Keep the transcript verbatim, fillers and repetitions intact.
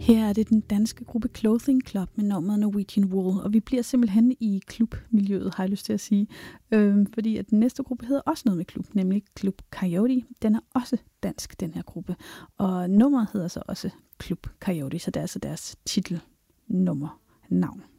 Her er det den danske gruppe Clothing Club med nummeret Norwegian Wool, og vi bliver simpelthen i klubmiljøet, har jeg lyst til at sige. Øhm, fordi at den næste gruppe hedder også noget med klub, nemlig Club Coyote. Den er også dansk, den her gruppe, og nummeret hedder så også Club Coyote, så det er altså deres titelnummer, navn.